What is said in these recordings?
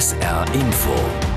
SR Info.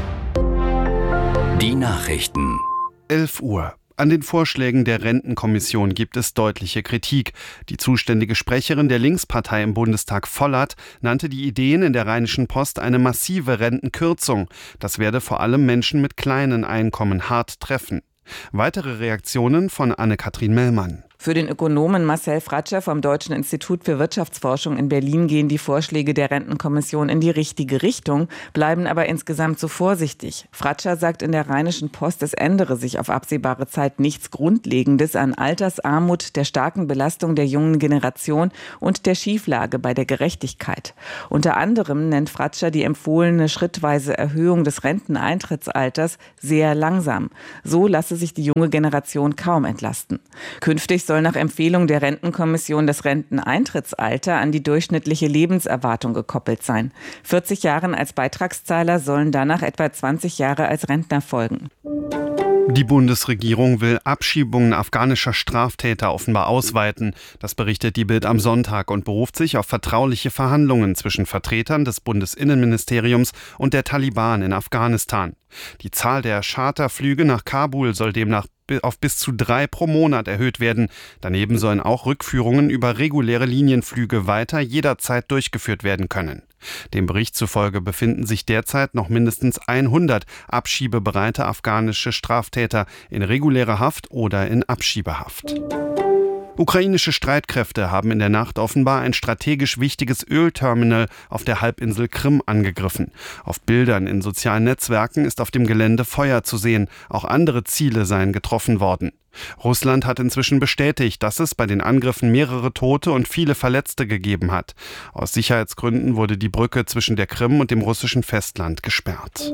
Die Nachrichten. 11 Uhr. An den Vorschlägen der Rentenkommission gibt es deutliche Kritik. Die zuständige Sprecherin der Linkspartei im Bundestag, Vollert, nannte die Ideen in der Rheinischen Post eine massive Rentenkürzung. Das werde vor allem Menschen mit kleinen Einkommen hart treffen. Weitere Reaktionen von Anne-Kathrin Mellmann. Für den Ökonomen Marcel Fratscher vom Deutschen Institut für Wirtschaftsforschung in Berlin gehen die Vorschläge der Rentenkommission in die richtige Richtung, bleiben aber insgesamt zu vorsichtig. Fratscher sagt in der Rheinischen Post, es ändere sich auf absehbare Zeit nichts Grundlegendes an Altersarmut, der starken Belastung der jungen Generation und der Schieflage bei der Gerechtigkeit. Unter anderem nennt Fratscher die empfohlene schrittweise Erhöhung des Renteneintrittsalters sehr langsam. So lasse sich die junge Generation kaum entlasten. Künftig soll nach Empfehlung der Rentenkommission das Renteneintrittsalter an die durchschnittliche Lebenserwartung gekoppelt sein. 40 Jahren als Beitragszahler sollen danach etwa 20 Jahre als Rentner folgen. Die Bundesregierung will Abschiebungen afghanischer Straftäter offenbar ausweiten. Das berichtet die Bild am Sonntag und beruft sich auf vertrauliche Verhandlungen zwischen Vertretern des Bundesinnenministeriums und der Taliban in Afghanistan. Die Zahl der Charterflüge nach Kabul soll demnach auf bis zu 3 pro Monat erhöht werden. Daneben sollen auch Rückführungen über reguläre Linienflüge weiter jederzeit durchgeführt werden können. Dem Bericht zufolge befinden sich derzeit noch mindestens 100 abschiebebereite afghanische Straftäter in regulärer Haft oder in Abschiebehaft. Ukrainische Streitkräfte haben in der Nacht offenbar ein strategisch wichtiges Ölterminal auf der Halbinsel Krim angegriffen. Auf Bildern in sozialen Netzwerken ist auf dem Gelände Feuer zu sehen. Auch andere Ziele seien getroffen worden. Russland hat inzwischen bestätigt, dass es bei den Angriffen mehrere Tote und viele Verletzte gegeben hat. Aus Sicherheitsgründen wurde die Brücke zwischen der Krim und dem russischen Festland gesperrt.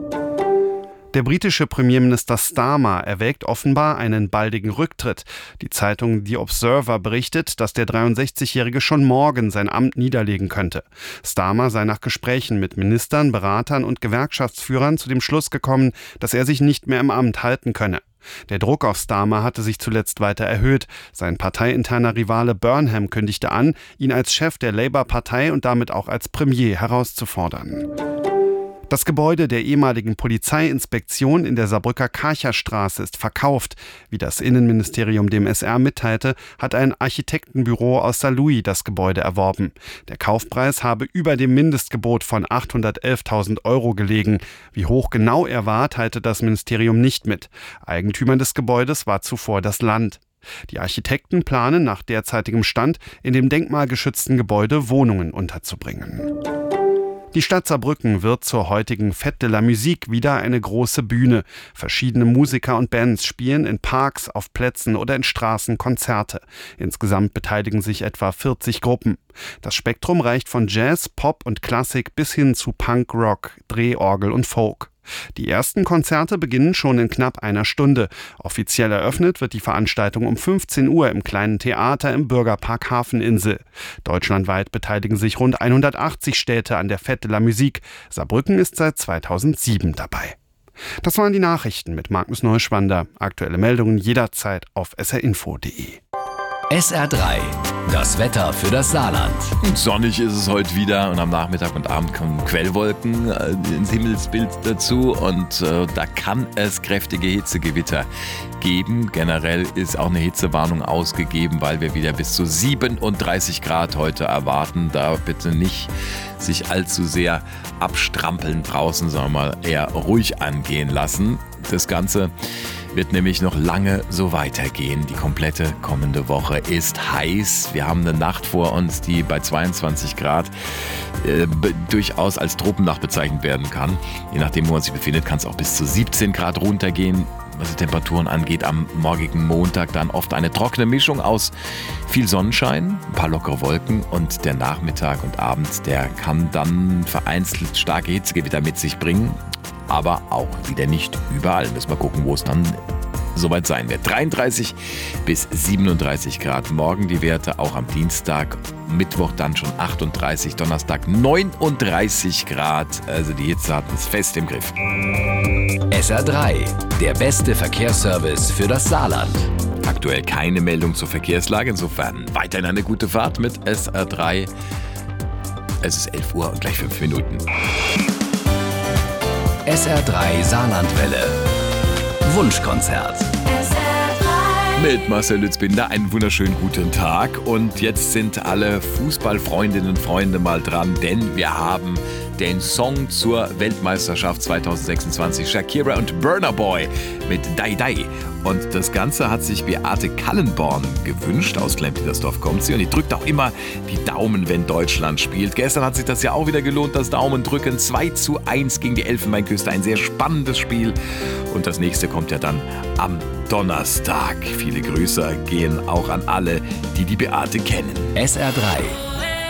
Der britische Premierminister Starmer erwägt offenbar einen baldigen Rücktritt. Die Zeitung The Observer berichtet, dass der 63-Jährige schon morgen sein Amt niederlegen könnte. Starmer sei nach Gesprächen mit Ministern, Beratern und Gewerkschaftsführern zu dem Schluss gekommen, dass er sich nicht mehr im Amt halten könne. Der Druck auf Starmer hatte sich zuletzt weiter erhöht. Sein parteiinterner Rivale Burnham kündigte an, ihn als Chef der Labour-Partei und damit auch als Premier herauszufordern. Das Gebäude der ehemaligen Polizeiinspektion in der Saarbrücker Karcherstraße ist verkauft. Wie das Innenministerium dem SR mitteilte, hat ein Architektenbüro aus Saarlouis das Gebäude erworben. Der Kaufpreis habe über dem Mindestgebot von 811.000 € gelegen. Wie hoch genau er war, teilte das Ministerium nicht mit. Eigentümer des Gebäudes war zuvor das Land. Die Architekten planen nach derzeitigem Stand, in dem denkmalgeschützten Gebäude Wohnungen unterzubringen. Die Stadt Saarbrücken wird zur heutigen Fête de la Musique wieder eine große Bühne. Verschiedene Musiker und Bands spielen in Parks, auf Plätzen oder in Straßen Konzerte. Insgesamt beteiligen sich etwa 40 Gruppen. Das Spektrum reicht von Jazz, Pop und Klassik bis hin zu Punk, Rock, Drehorgel und Folk. Die ersten Konzerte beginnen schon in knapp einer Stunde. Offiziell eröffnet wird die Veranstaltung um 15 Uhr im kleinen Theater im Bürgerpark Hafeninsel. Deutschlandweit beteiligen sich rund 180 Städte an der Fête de la Musique. Saarbrücken ist seit 2007 dabei. Das waren die Nachrichten mit Magnus Neuschwander. Aktuelle Meldungen jederzeit auf srinfo.de. SR3, das Wetter für das Saarland. Sonnig ist es heute wieder und am Nachmittag und Abend kommen Quellwolken ins Himmelsbild dazu und da kann es kräftige Hitzegewitter geben. Generell ist auch eine Hitzewarnung ausgegeben, weil wir wieder bis zu 37 Grad heute erwarten. Da bitte nicht sich allzu sehr abstrampeln draußen, sondern mal eher ruhig angehen lassen. Das Ganze wird nämlich noch lange so weitergehen. Die komplette kommende Woche ist heiß. Wir haben eine Nacht vor uns, die bei 22 Grad durchaus als Tropennacht bezeichnet werden kann. Je nachdem, wo man sich befindet, kann es auch bis zu 17 Grad runtergehen. Was die Temperaturen angeht, am morgigen Montag dann oft eine trockene Mischung aus viel Sonnenschein, ein paar lockere Wolken und der Nachmittag und Abend, der kann dann vereinzelt starke Hitzegewitter mit sich bringen. Aber auch wieder nicht überall. Müssen wir gucken, wo es dann soweit sein wird. 33 bis 37 Grad morgen die Werte, auch am Dienstag, Mittwoch dann schon 38, Donnerstag 39 Grad. Also die Hitze hat es fest im Griff. SR3, der beste Verkehrsservice für das Saarland. Aktuell keine Meldung zur Verkehrslage, insofern weiterhin eine gute Fahrt mit SR3. Es ist 11 Uhr und gleich 5 Minuten. SR3 Saarlandwelle. Wunschkonzert. Mit Marcel Lützbinder einen wunderschönen guten Tag. Und jetzt sind alle Fußballfreundinnen und Freunde mal dran, denn wir haben den Song zur Weltmeisterschaft 2026. Shakira und Burna Boy mit Dai Dai. Und das Ganze hat sich Beate Kallenborn gewünscht. Aus Klempetersdorf kommt sie und die drückt auch immer die Daumen, wenn Deutschland spielt. Gestern hat sich das ja auch wieder gelohnt, das Daumendrücken. 2:1 gegen die Elfenbeinküste. Ein sehr spannendes Spiel. Und das nächste kommt ja dann am Donnerstag. Viele Grüße gehen auch an alle, die die Beate kennen. SR3